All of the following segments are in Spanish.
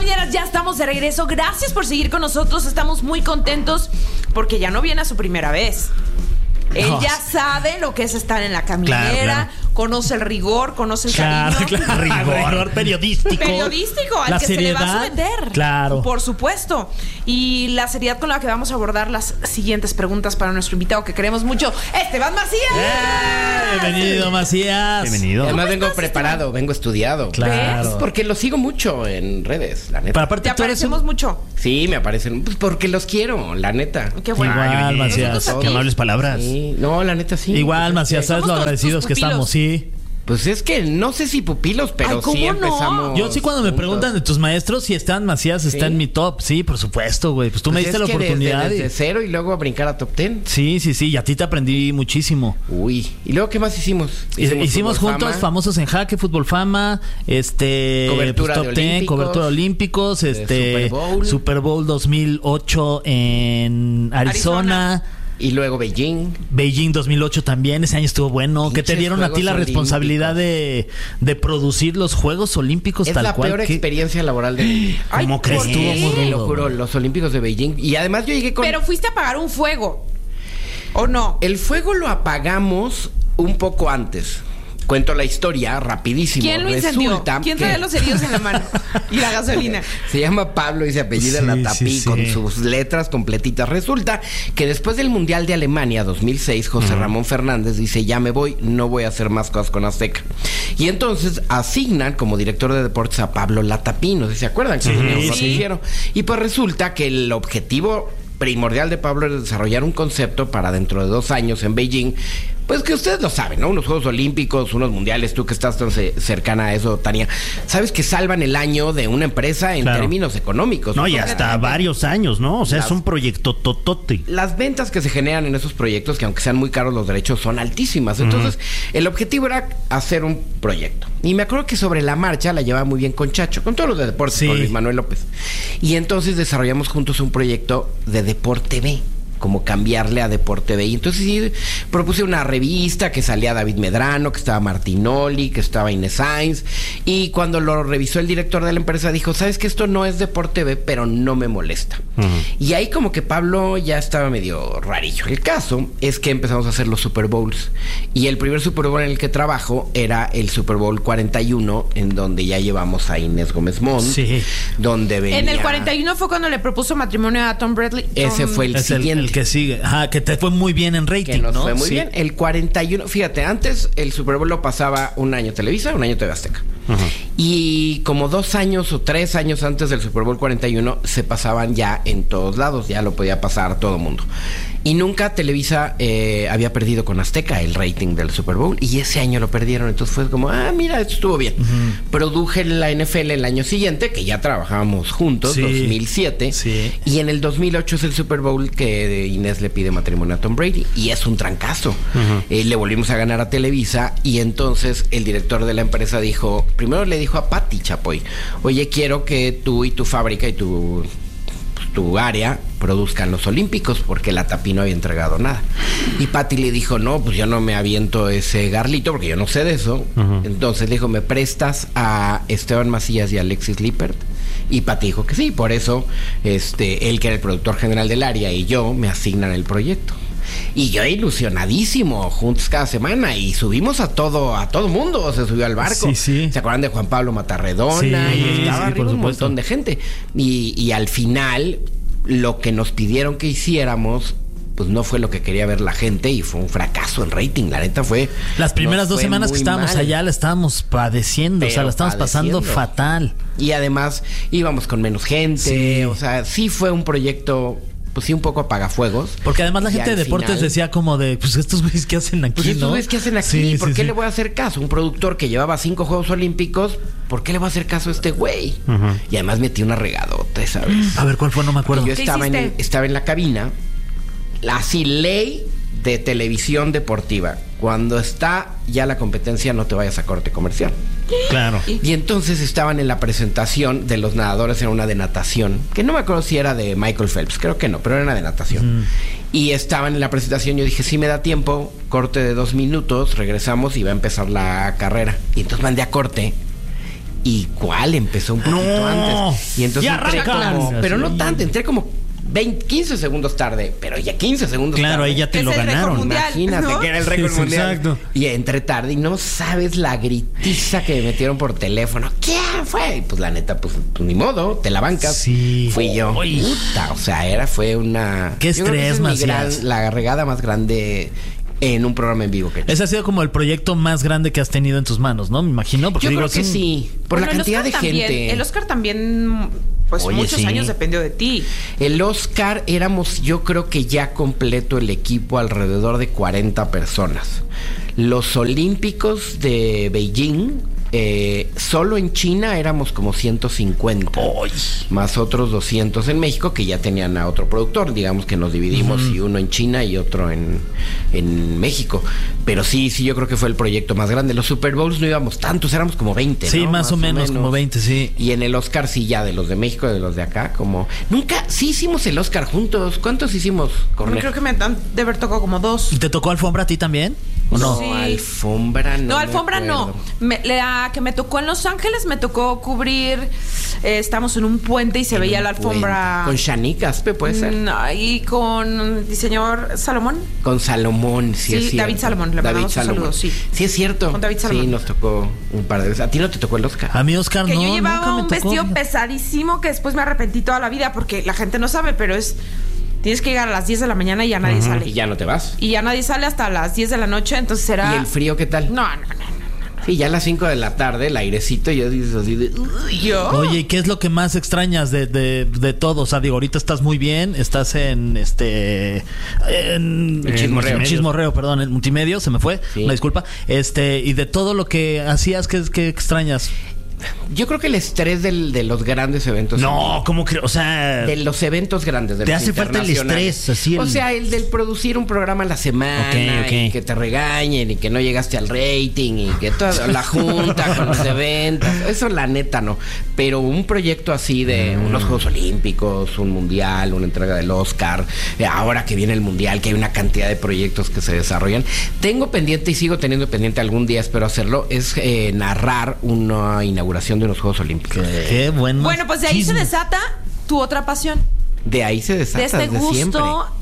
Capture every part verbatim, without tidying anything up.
Caballeras, ya estamos de regreso. Gracias por seguir con nosotros. Estamos muy contentos porque ya no viene a su primera vez. Él No. ya sabe lo que es estar en la caminera, Claro, claro. conoce el rigor, conoce el Claro, cariño. claro. Rigor, rigor periodístico. Periodístico, al la que seriedad, se le va a someter. Claro. Por supuesto. Y la seriedad con la que vamos a abordar las siguientes preguntas para nuestro invitado que queremos mucho, Esteban Macías. ¡Eh! Bienvenido, Macías. Bienvenido. Además ¿Cómo vengo estás, preparado, Esteban? vengo estudiado. Claro. ¿Ves? Porque los sigo mucho en redes, la neta. Pero aparte Te tú eres aparecemos un... mucho. Sí, me aparecen. Pues porque los quiero, la neta. Qué bueno. Igual, Ay, oye, Macías. nosotros Qué amables palabras. Sí, no, la neta sí. Igual, Macías, ¿sabes Somos lo tus- agradecidos tus que pupilos. estamos? Sí. Pues es que no sé si pupilos, pero Ay, ¿cómo sí no? empezamos. Yo sí cuando me juntos. preguntan de tus maestros si Esteban Macías está ¿Sí? en mi top. Sí, por supuesto, güey. Pues tú me Pues diste es la que oportunidad. Desde, y- desde cero y luego a brincar a top ten. Sí, sí, sí. Y a ti te aprendí muchísimo. Uy. ¿Y luego qué más hicimos? Hicimos, hicimos Fútbol juntos Fama. Famosos en Jaque, Fútbol Fama, este Cobertura pues, de Top ten, Olímpicos, cobertura de Olímpicos, de este Super Bowl. Super Bowl dos mil ocho en Arizona, Arizona. Y luego Beijing. Beijing dos mil ocho también, ese año estuvo bueno. Que te Pinches dieron a ti la Juegos responsabilidad de, de producir los Juegos Olímpicos Es tal la cual. peor ¿Qué- experiencia laboral de mi vida. Ay, ¿Cómo crees? ¿por Estuvo qué? muy Te rudo, lo juro, güey. los Olímpicos de Beijing. Y además yo llegué con... Pero fuiste a apagar un fuego. ¿O no? El fuego lo apagamos un poco antes. Cuento la historia rapidísimo. ¿Quién lo incendió? Resulta ¿Quién que trae los heridos en la mano? Y la gasolina. Se llama Pablo y se apellida Sí, Latapí sí, sí. con sus letras completitas. Resulta que después del Mundial de Alemania dos mil seis, José Ramón Fernández dice, ya me voy, no voy a hacer más cosas con Azteca. Y entonces asignan como director de deportes a Pablo Latapí, no sé si se acuerdan que Sí, tenía un sí. noticiero. Y pues resulta que el objetivo primordial de Pablo era desarrollar un concepto para dentro de dos años en Beijing. Pues que ustedes lo saben, ¿no? Unos Juegos Olímpicos, unos mundiales, tú que estás tan ce- cercana a eso, Tania. Sabes que salvan el año de una empresa en Claro. términos económicos. No, O y sea, hasta varios años, ¿no? O sea, Las- es un proyecto totote. las ventas que se generan en esos proyectos, que aunque sean muy caros los derechos, son altísimas. Entonces, el objetivo era hacer un proyecto. Y me acuerdo que sobre la marcha la llevaba muy bien con Chacho, con todos los de deportes, Sí. con Luis Manuel López. Y entonces desarrollamos juntos un proyecto de Deporte B, como cambiarle a Deporte B. Y entonces sí, propuse una revista que salía David Medrano, que estaba Martinoli, que estaba Inés Sainz. Y cuando lo revisó el director de la empresa, dijo, ¿sabes que esto no es Deporte B, pero no me molesta? Y ahí como que Pablo ya estaba medio rarillo. El caso es que empezamos a hacer los Super Bowls. Y el primer Super Bowl en el que trabajo era el Super Bowl cuarenta y uno, en donde ya llevamos a Inés Gómez Mont. Sí. Donde venía... En el cuarenta y uno fue cuando le propuso matrimonio a Tom Bradley. Ese Tom- fue el Es el, siguiente. el que sigue. Ajá, que te fue muy bien en rating, Que nos ¿no? fue muy Sí. bien. El cuarenta y uno, fíjate, antes el Super Bowl lo pasaba un año Televisa, un año T V Azteca. Y como dos años o tres años antes del Super Bowl cuarenta y uno se pasaban ya en todos lados, ya lo podía pasar todo mundo. Y nunca Televisa eh, había perdido con Azteca el rating del Super Bowl, y ese año lo perdieron. Entonces fue como, ah, mira, esto estuvo bien. Produje la N F L el año siguiente, que ya trabajábamos juntos, Sí. dos mil siete. Sí. Y en el dos mil ocho es el Super Bowl que Inés le pide matrimonio a Tom Brady. Y es un trancazo. Eh, le volvimos a ganar a Televisa. Y entonces el director de la empresa dijo, primero le dijo a Patti Chapoy, oye, quiero que tú y tu fábrica y tu, pues, tu área produzcan los Olímpicos, porque la Tapí no había entregado nada. Y Patti le dijo, no, pues yo no me aviento ese garlito porque yo no sé de eso. Entonces le dijo, ¿me prestas a Esteban Macías y a Alexis Lippert? Y Pati dijo que sí, por eso este, él, que era el productor general del área, y yo me asignan el proyecto. Y yo ilusionadísimo, juntos cada semana, y subimos a todo, a todo mundo, se subió al barco. Sí, sí. ¿Se acuerdan de Juan Pablo Matarredona? Sí, y estaba sí, arriba por un supuesto. montón de gente. Y, y al final, lo que nos pidieron que hiciéramos, pues no fue lo que quería ver la gente, y fue un fracaso en rating. La neta fue... Las primeras nos dos fue semanas que muy estábamos mal. allá la estábamos padeciendo, o sea, Pero la estábamos pasando padeciendo. fatal. Y además íbamos con menos gente. Sí. O sea, sí fue un proyecto, pues sí, un poco apagafuegos. Porque además la Y gente de al deportes final, decía como de, pues estos güeyes que hacen aquí, pues estos ¿no? güeyes, ¿qué hacen aquí? Sí, ¿Por sí, qué sí. le voy a hacer caso? Un productor que llevaba cinco Juegos Olímpicos, ¿por qué le voy a hacer caso a este güey? Y además metí una regadota, ¿sabes? A ver, ¿cuál fue? No me acuerdo. Yo ¿Qué estaba en, hiciste? estaba en la cabina, la así ley de televisión deportiva. Cuando está ya la competencia, no te vayas a corte comercial. Claro. Y entonces estaban en la presentación de los nadadores, en una de natación, que no me acuerdo si era de Michael Phelps, creo que no, pero era una de natación. Y estaban en la presentación, yo dije, sí me da tiempo, corte de dos minutos, regresamos y va a empezar la carrera. Y entonces mandé a corte ¿Y cuál? Empezó un poquito No. antes. Y entonces Ya entré arrancan. como, pero no Así. tanto, entré como veinte, quince segundos tarde, pero ya quince segundos Claro, tarde. ahí ya te Es lo el récord ganaron. mundial. Imagínate ¿no? que era el récord Sí, mundial. exacto. Y entré tarde y no sabes la gritiza que me metieron por teléfono. ¿Quién fue? Y pues la neta, pues, pues ni modo, te la bancas. Sí. Fui yo. Uy. Puta, o sea, era, fue una... Qué yo creo que esa estrés, es mi Macías. gran- la regada más grande en un programa en vivo que he hecho. Ese ha sido como el proyecto más grande que has tenido en tus manos, ¿no? Me imagino. Porque Yo digo, creo que es un- sí, por Bueno, la el cantidad Oscar de también- gente. El Oscar también, pues Oye, muchos sí. años dependió de ti. El Oscar éramos, yo creo que ya completo el equipo, alrededor de cuarenta personas. Los Olímpicos de Beijing, eh, solo en China éramos como ciento cincuenta. Más otros doscientos en México que ya tenían a otro productor. Digamos que nos dividimos y uno en China y otro en, en México. Pero sí, sí, yo creo que fue el proyecto más grande. Los Super Bowls no íbamos tantos, éramos como veinte. Sí, ¿no? más, o menos, como veinte, sí. Y en el Oscar sí, ya de los de México, de los de acá, como... Nunca, sí hicimos el Oscar juntos. ¿Cuántos hicimos, Cornejo? Creo que me han de haber tocado como dos. ¿Y te tocó alfombra a ti también? ¿O no? No, Sí. alfombra no. No, me alfombra no. acuerdo. Me- la que me tocó en Los Ángeles me tocó cubrir. Eh, estamos en un puente y se En veía un la alfombra. puente. Con Shanique Aspe, puede ser. Mm, y con el diseñador Salomón. Con Salomón, sí, Sí, es cierto. David Salomón, le mandamos un saludo, sí. Sí, es cierto. Con David Salomón. Sí, nos tocó un par de veces. ¿A ti no te tocó el Oscar? A mí, Oscar, Que no. yo llevaba nunca me un tocó, vestido fíjate. pesadísimo que después me arrepentí toda la vida porque la gente no sabe, pero es. Tienes que llegar a las diez de la mañana y ya nadie sale. Y ya no te vas. Y ya nadie sale hasta las diez de la noche, entonces será. ¿Y el frío qué tal? No, no, no. Sí, ya a las cinco de la tarde, el airecito, yo dices así de... "Uy". Yo. Oye, ¿y qué es lo que más extrañas de, de, de todo? O sea, digo, ahorita estás muy bien, estás en este en, En Chismorreo. en Chismorreo, perdón, en multimedia, se me fue, Sí. una disculpa. Este, y de todo lo que hacías, ¿qué, qué extrañas? Yo creo que el estrés del- de los grandes eventos. No, ¿cómo que? O sea, De los eventos grandes. De Te los hace falta el internacionales. estrés, así el- O sea, el del producir un programa a la semana. Ok, ok. Y que te regañen y que no llegaste al rating y que toda la junta con los eventos. Eso la neta no. Pero un proyecto así de Mm. unos Juegos Olímpicos, un mundial, una entrega del Oscar, eh, ahora que viene el mundial, que hay una cantidad de proyectos que se desarrollan. Tengo pendiente y sigo teniendo pendiente, algún día espero hacerlo, es eh, narrar una inauguración de unos Juegos Olímpicos. Qué bueno. Bueno, pues de ahí se desata tu otra pasión. De ahí se desata De este desde gusto siempre.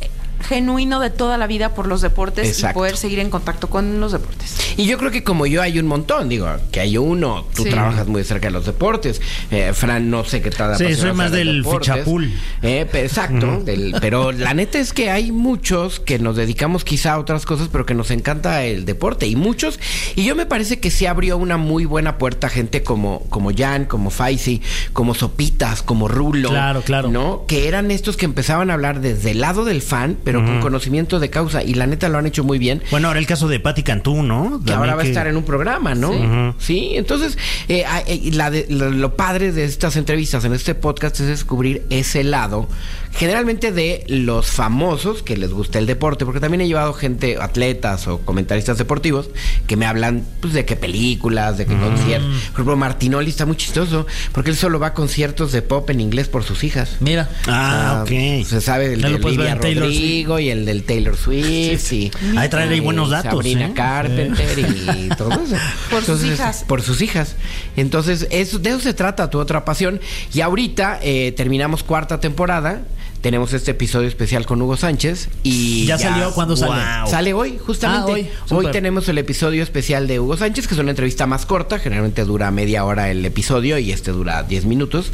genuino de toda la vida por los deportes Exacto. y poder seguir en contacto con los deportes. Y yo creo que como yo hay un montón, digo, que hay uno, tú Sí. trabajas muy cerca de los deportes, eh, Fran no sé qué tal. Sí, apasionado soy más sea de los del deportes. fichapul. Eh, pe- exacto, del- pero la neta es que hay muchos que nos dedicamos quizá a otras cosas, pero que nos encanta el deporte, y muchos, y yo me parece que se abrió una muy buena puerta a gente como, como Jan, como Faisy, como Sopitas, como Rulo. Claro, claro. ¿No? Que eran estos que empezaban a hablar desde el lado del fan, pero con conocimiento de causa, y la neta lo han hecho muy bien. bueno, ahora el caso de Patti Cantú, ¿no? Que También ahora va a que- estar en un programa, ¿no? Sí. Ujú. Sí, entonces, eh, ah, eh, la de- lo, lo padre de estas entrevistas en este podcast es descubrir ese lado, generalmente de los famosos que les gusta el deporte, porque también he llevado gente, atletas o comentaristas deportivos, que me hablan pues, de qué películas, de qué conciertos. Por ejemplo, Martinoli está muy chistoso, porque él solo va a conciertos de pop en inglés por sus hijas. Mira. Ah, O sea, ok. Se sabe del Ya lo de puedes ver Olivia en Taylor Rodrigo y el del Taylor Swift. Y, Ahí traer ahí y buenos datos, Sabrina ¿eh? Carpenter y todo eso. Por sus hijas. Por sus hijas. Entonces, eso, de eso se trata tu otra pasión. Y ahorita eh, terminamos cuarta temporada. Tenemos este episodio especial con Hugo Sánchez. Y ¿Ya salió? ¿Cuándo sale? Wow. Sale hoy, justamente. Ah, hoy. Súper. tenemos el episodio especial de Hugo Sánchez, que es una entrevista más corta. Generalmente dura media hora el episodio y este dura diez minutos.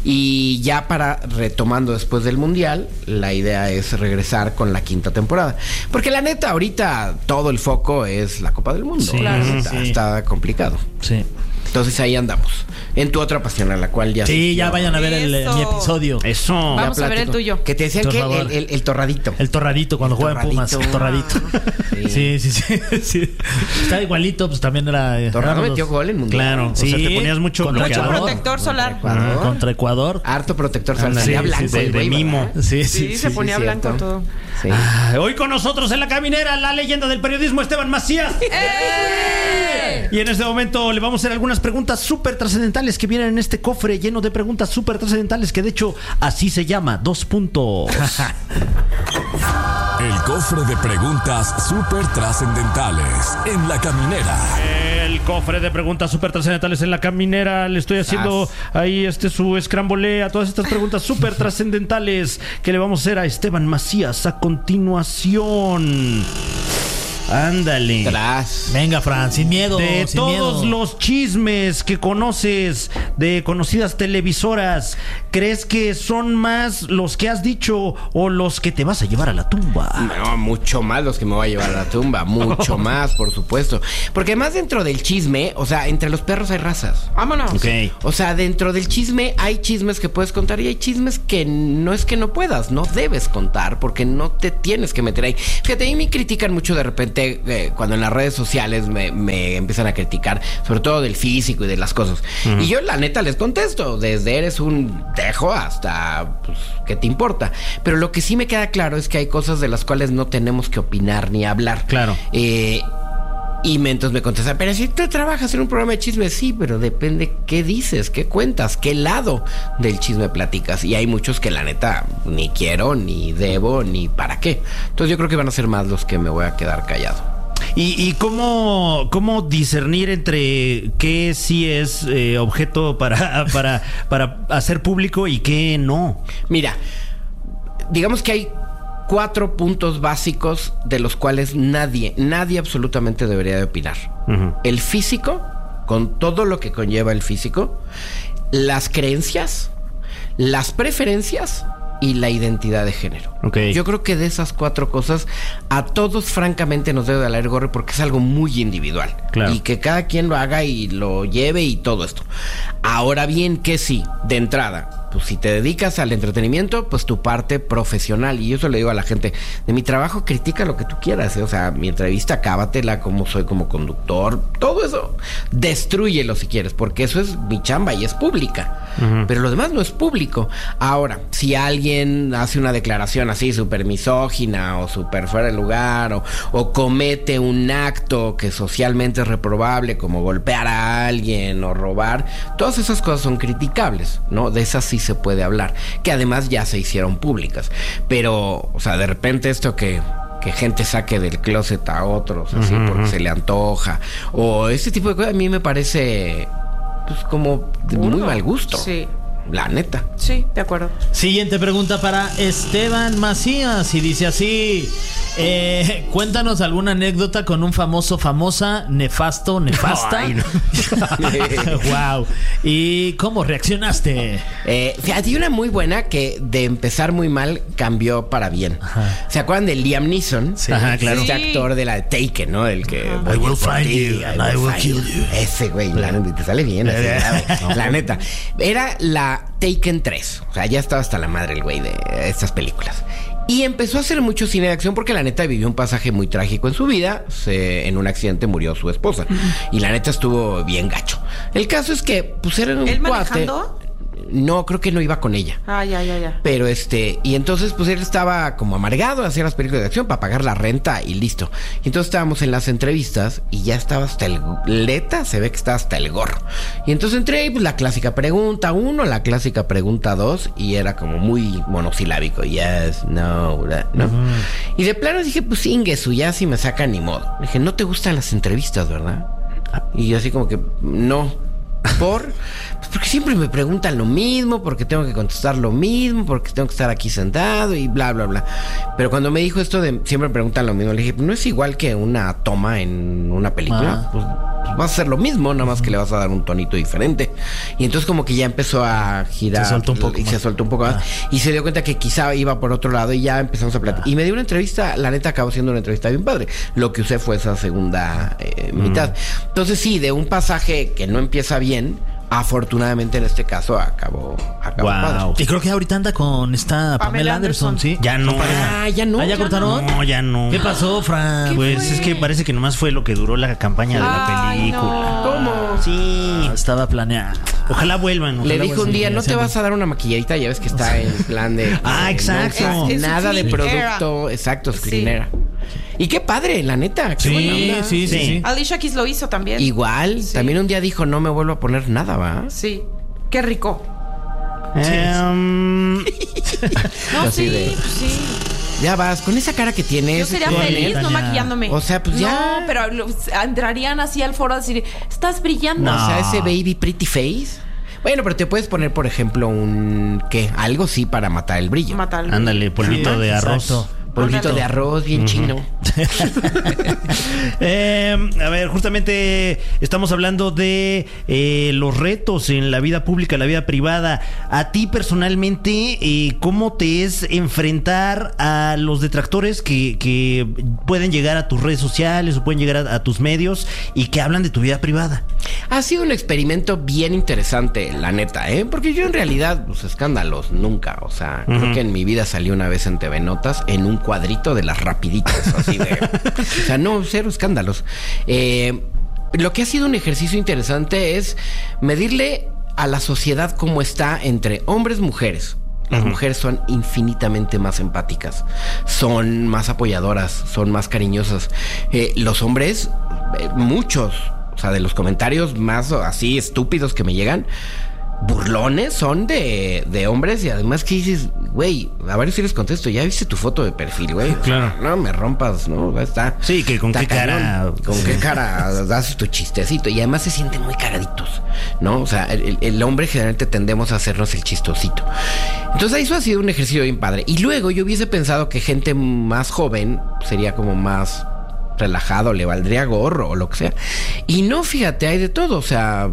Y ya para retomando después del Mundial, la idea es regresar con la quinta temporada. Porque la neta, ahorita todo el foco es la Copa del Mundo. Sí, La claro. neta, sí. Está complicado. Sí. Entonces ahí andamos. En tu otra pasión, a la cual ya... Sí, ya vayan a ver el, Eso. mi episodio. Eso. Vamos Ya a ver el platico. tuyo. Que te decían Por que favor. el, el- el torradito. El torradito, cuando El juega en Pumas, el torradito. Sí. Sí, sí, sí, sí. Está igualito, pues también era. eh, Torrado éramos metió dos. gol en Mundial. Claro. O sea, te ponías mucho contra Mucho bloqueador. protector solar. Ecuador. Contra Ecuador. Harto protector solar. Ándale, Salía sí, blanco sí, el de güey, mimo. ¿verdad? Sí, Sí, sí, se sí. ponía sí, blanco cierto. todo. Sí. Ah, hoy con nosotros en la caminera, la leyenda del periodismo Esteban Macías. ¡Eh! Y en este momento le vamos a hacer algunas preguntas súper trascendentales que vienen en este cofre lleno de preguntas súper trascendentales, que de hecho así se llama, dos puntos. El cofre de preguntas súper trascendentales en la caminera. El cofre de preguntas súper trascendentales en la caminera. Le estoy haciendo ahí este su escrambolé a todas estas preguntas súper trascendentales que le vamos a hacer a Esteban Macías a continuación. Ándale. Tras. Venga, Fran, sin miedo. De sin todos miedo. los chismes que conoces de conocidas televisoras, ¿crees que son más los que has dicho o los que te vas a llevar a la tumba? No, mucho más los que me voy a llevar a la tumba. Mucho más, por supuesto. Porque además dentro del chisme, o sea, entre los perros hay razas. Vámonos. Ok. O sea, dentro del chisme hay chismes que puedes contar y hay chismes que no es que no puedas, no debes contar porque no te tienes que meter ahí. Fíjate, a mí me critican mucho de repente eh, cuando en las redes sociales me, me empiezan a criticar, sobre todo del físico y de las cosas. Uh-huh. Y yo la neta les contesto, desde eres un tejo hasta, pues, ¿qué te importa? Pero lo que sí me queda claro es que hay cosas de las cuales no tenemos que opinar ni hablar. Claro. Eh... Y me, entonces me contesta, pero si tú trabajas en un programa de chisme, sí, pero depende qué dices, qué cuentas, qué lado del chisme platicas. Y hay muchos que la neta ni quiero, ni debo, ni para qué. Entonces yo creo que van a ser más los que me voy a quedar callado. ¿Y, y cómo, cómo discernir entre qué sí es eh, objeto para, para, para hacer público y qué no? Mira, digamos que hay cuatro puntos básicos de los cuales nadie, nadie absolutamente debería de opinar. Uh-huh. El físico, con todo lo que conlleva el físico, las creencias, las preferencias y la identidad de género. Okay. Yo creo que de esas cuatro cosas a todos francamente nos debe de valer gorro porque es algo muy individual. Claro. Y que cada quien lo haga y lo lleve y todo esto. Ahora bien, que sí, de entrada, pues si te dedicas al entretenimiento, pues tu parte profesional, y yo eso le digo a la gente, de mi trabajo critica lo que tú quieras, ¿eh? O sea, mi entrevista cábatela, como soy como conductor, todo eso, destrúyelo si quieres, porque eso es mi chamba y es pública, uh-huh. Pero lo demás no es público. Ahora, si alguien hace una declaración así súper misógina o súper fuera de lugar o, o comete un acto que socialmente es reprobable, como golpear a alguien o robar, todas esas cosas son criticables, ¿no? De esas sí se puede hablar, que además ya se hicieron públicas, pero, o sea, de repente esto que que gente saque del closet a otros, así, uh-huh, porque uh-huh. se le antoja, o este tipo de cosas, a mí me parece, pues, como de muy mal gusto. Sí. La neta. Sí, de acuerdo. Siguiente pregunta para Esteban Macías y dice así: eh, cuéntanos alguna anécdota con un famoso, famosa, nefasto, nefasta. Ay, no. Wow. ¿Y cómo reaccionaste? Eh, fíjate, hay una muy buena que de empezar muy mal cambió para bien. Ajá. ¿Se acuerdan de Liam Neeson? Sí. Ajá, claro. Este sí. actor de la de Taken, ¿no? El que I will find you and I will kill you. Ese güey, la neta, te sale bien. Así, la, la neta. Era la Taken tres. O sea, ya estaba hasta la madre el güey de estas películas. Y empezó a hacer mucho cine de acción porque la neta vivió un pasaje muy trágico en su vida. Se, en un accidente murió su esposa. Y la neta estuvo bien gacho. El caso es que, pues, era un ¿Él cuate. manejando? No, creo que no iba con ella. Ah, ya, ya, ya. Pero este, y entonces pues él estaba como amargado de hacer las películas de acción para pagar la renta y listo. Y entonces estábamos en las entrevistas y ya estaba hasta el leta, se ve que estaba hasta el gorro. Y entonces entré y pues la clásica pregunta uno, la clásica pregunta dos, y era como muy monosilábico. Yes, no, no. Uh-huh. Y de plano dije, pues ingesu, ya si me sacan ni modo. Le dije, ¿no te gustan las entrevistas, verdad? Y yo así como que, no. ¿Por? Pues porque siempre me preguntan lo mismo, porque tengo que contestar lo mismo, porque tengo que estar aquí sentado y bla, bla, bla. Pero cuando me dijo esto de siempre me preguntan lo mismo, le dije, ¿no es igual que una toma en una película? Ah. Pues, pues vas a hacer lo mismo, nada más que le vas a dar un tonito diferente. Y entonces como que ya empezó a girar. Se soltó un poco y más. se soltó un poco más. Ah. Y se dio cuenta que quizá iba por otro lado y ya empezamos a platicar. Ah. Y me dio una entrevista, la neta acabó siendo una entrevista bien padre. Lo que usé fue esa segunda eh, mm. mitad. Entonces sí, de un pasaje que no empieza bien, afortunadamente en este caso acabó, acabó wow. padre. Y creo que ahorita anda con esta Pamela, Pamela Anderson, Anderson, ¿sí? Ya no. Ah, ya no. ¿Ah, ya cortaron? No, ya no. ¿Qué pasó, Fran? Pues fue? Es que parece que nomás fue lo que duró la campaña de la Ay, película. No. ¿Cómo? Sí. No, estaba planeado. Ojalá vuelvan. Ojalá Le dijo vuelvan. un día, ¿no te vas a dar una maquilladita? Ya ves que está en plan de... Ah, exacto. No, es, es nada de producto. Era. Exacto, screenera. Sí. Y qué padre, la neta. Qué sí, buena onda. sí, sí, sí. Alicia Keys lo hizo también. Igual. Sí. También un día dijo, no me vuelvo a poner nada, ¿va? Sí. Qué rico. Um... No, sí, de... sí. ya vas, con esa cara que tienes. Yo sería con feliz él. no Tania. maquillándome. O sea, pues ya. No, pero lo- entrarían así al foro a decir, estás brillando. O sea, ese baby pretty face. Bueno, pero te puedes poner, por ejemplo, un... ¿qué? Algo sí para matar el brillo. Matar. Ándale, polvito Sí, de arroz. exacto. Polvito de arroz bien chino. Eh, a ver, justamente estamos hablando de eh, los retos en la vida pública, en la vida privada. A ti personalmente, eh, ¿cómo te es enfrentar a los detractores que, que pueden llegar a tus redes sociales o pueden llegar a, a tus medios y que hablan de tu vida privada? Ha sido un experimento bien interesante, la neta, ¿eh? Porque yo en realidad, pues escándalos, nunca. O sea, uh-huh. creo que en mi vida salí una vez en T V Notas en un cuadrito de las rapiditas, así de... o sea, no, cero escándalos. Eh, lo que ha sido un ejercicio interesante es medirle a la sociedad cómo está entre hombres y mujeres. Las uh-huh. mujeres son infinitamente más empáticas, son más apoyadoras, son más cariñosas. Eh, los hombres, eh, muchos, o sea, de los comentarios más así estúpidos que me llegan, burlones son de, de hombres y además que dices, güey, a ver si les contesto, ya viste tu foto de perfil, güey. Claro. No me rompas, ¿no? Está. Sí, que con está qué cara. cañón. Con Sí. qué cara haces tu chistecito. Y además se sienten muy caraditos, ¿no? O sea, el, el hombre generalmente tendemos a hacernos el chistosito. Entonces eso ha sido un ejercicio bien padre. Y luego yo hubiese pensado que gente más joven sería como más relajado, le valdría gorro o lo que sea. Y no, fíjate, hay de todo. O sea,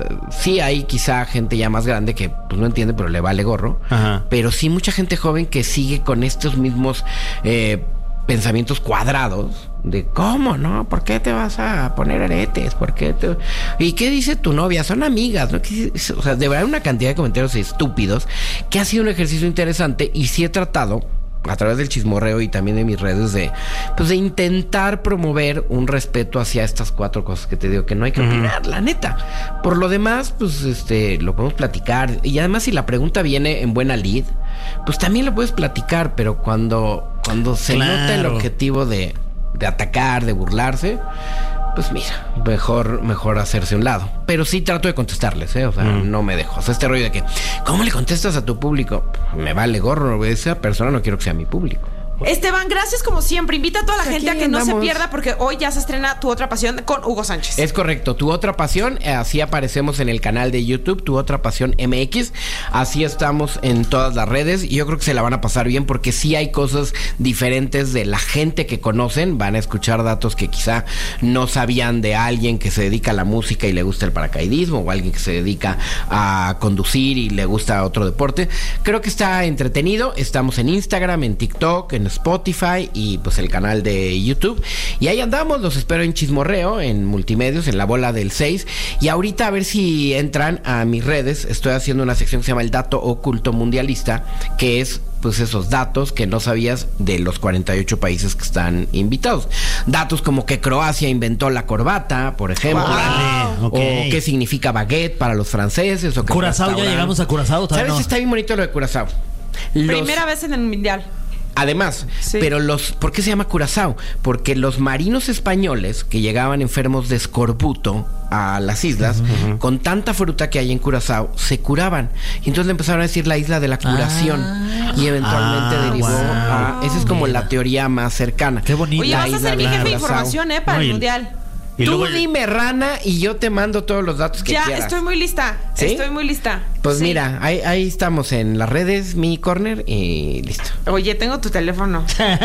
sí hay quizá gente ya más grande que pues no entiende, pero le vale gorro. Ajá. Pero sí mucha gente joven que sigue con estos mismos eh, pensamientos cuadrados de cómo, ¿no? ¿Por qué te vas a poner aretes? ¿Por qué te... ¿Y qué dice tu novia? Son amigas, ¿no? O sea, de verdad una cantidad de comentarios estúpidos que ha sido un ejercicio interesante y sí he tratado a través del chismorreo y también de mis redes de pues de intentar promover un respeto hacia estas cuatro cosas que te digo que no hay que opinar, uh-huh. la neta. Por lo demás, pues este lo podemos platicar y además si la pregunta viene en buena lid, pues también lo puedes platicar, pero cuando cuando se claro. nota el objetivo de de atacar, de burlarse, pues mira, mejor, mejor hacerse a un lado. Pero sí trato de contestarles, ¿eh? O sea, mm. no me dejo. O sea, este rollo de que, ¿cómo le contestas a tu público? Me vale gorro, esa persona no quiero que sea mi público. Esteban, gracias como siempre. Invita a toda la Aquí gente a que andamos. no se pierda porque hoy ya se estrena Tu Otra Pasión con Hugo Sánchez. Es correcto, Tu Otra Pasión, así aparecemos en el canal de YouTube, Tu Otra Pasión M X, así estamos en todas las redes y yo creo que se la van a pasar bien porque sí hay cosas diferentes de la gente que conocen, van a escuchar datos que quizá no sabían de alguien que se dedica a la música y le gusta el paracaidismo o alguien que se dedica a conducir y le gusta otro deporte. Creo que está entretenido, estamos en Instagram, en TikTok, en Spotify y pues el canal de YouTube y ahí andamos, los espero en Chismorreo, en Multimedios, en La Bola del seis y ahorita a ver si entran a mis redes, estoy haciendo una sección que se llama El Dato Oculto Mundialista, que es pues esos datos que no sabías de los cuarenta y ocho países que están invitados. Datos como que Croacia inventó la corbata, por ejemplo. Wow. O Okay. qué significa baguette para los franceses. O que Curazao, ya llegamos a Curazao. ¿Sabes? No. Está bien bonito lo de Curazao. Los... Primera vez en el Mundial. Además, sí. pero los, ¿por qué se llama Curazao? Porque los marinos españoles que llegaban enfermos de escorbuto a las islas, uh-huh. con tanta fruta que hay en Curazao, se curaban. Y entonces le empezaron a decir la isla de la curación. Ah. Y eventualmente ah, derivó wow. a... Esa es como Mira. la teoría más cercana. Qué bonito. Oye, vas a ser mi jefe de información, ¿eh? Para Oye, el Mundial. Y Tú luego... dime, Rana, y yo te mando todos los datos que ya, quieras. Ya, estoy muy lista. ¿Sí? Estoy muy lista. Pues sí. mira, ahí, ahí estamos en las redes, mi corner, y listo. Oye, tengo tu teléfono.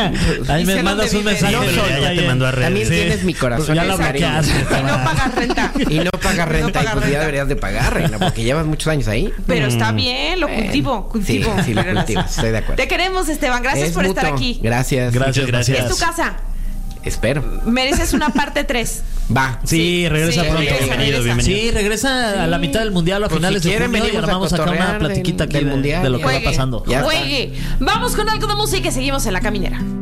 Ahí me mandas un mensaje. No, ya, ya te mandó a redes. También sí. tienes mi corazón. Ya lo bloqueaste. Y no pagas renta. Y no pagas renta. No pagas y pues renta. Ya deberías de pagar, Reina, porque llevas muchos años ahí. Pero mm. está bien, lo cultivo, cultivo. Sí, sí, lo cultivo. Estoy de acuerdo. Te queremos, Esteban. Gracias es por mutuo. estar aquí. Gracias. Gracias, gracias. Es tu casa. Espero. Mereces una parte tres. Va. Sí, regresa sí, pronto. regresa, Bienvenido, regresa. bienvenido. Sí, regresa sí. a la mitad del mundial o a pues finales si de junio y armamos acá una platiquita del, aquí del de, de lo que Juegue, va pasando. Juegue. Vamos con algo de música y seguimos en La Caminera.